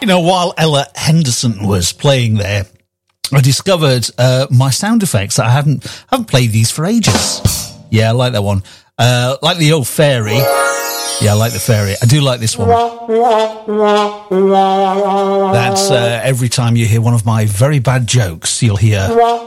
You know, while Ella Henderson was playing there, I discovered my sound effects. I haven't played these for ages. Yeah, I like that one. Like the old fairy. Yeah, I like the fairy. I do like this one. That's every time you hear one of my very bad jokes, you'll hear...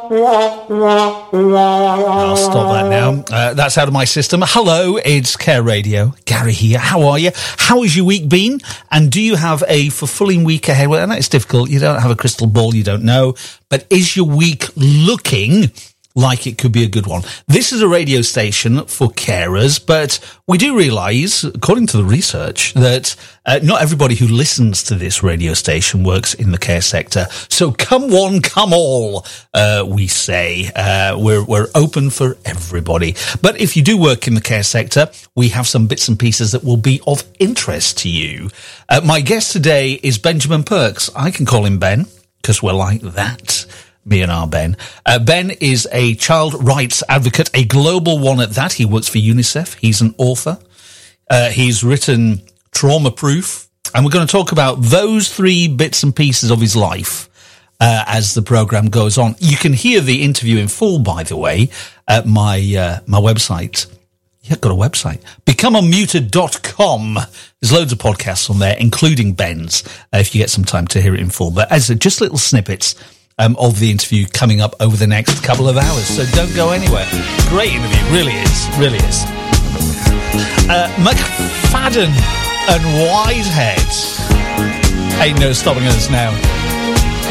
I'll stop that now. That's out of my system. Hello, it's Care Radio. Gary here. How are you? How has your week been? And do you have a fulfilling week ahead? Well, it's difficult. You don't have a crystal ball. You don't know. But is your week looking like it could be a good one? This is a radio station for carers, but we do realise, according to the research, that not everybody who listens to this radio station works in the care sector. So come one, come all, we say. We're open for everybody. But if you do work in the care sector, we have some bits and pieces that will be of interest to you. My guest today is Benjamin Perks. I can call him Ben, because we're like that. Me and our Ben. Ben is a child rights advocate, a global one at that. He works for UNICEF. He's an author. He's written Trauma Proof. And we're going to talk about those three bits and pieces of his life as the program goes on. You can hear the interview in full, by the way, at my website. Yeah, I've got a website. BecomeUnmuted.com. There's loads of podcasts on there, including Ben's, if you get some time to hear it in full. But as just little snippets of the interview coming up over the next couple of hours. So don't go anywhere. Great interview. Really is. Really is. McFadden and Whitehead. Ain't no stopping us now.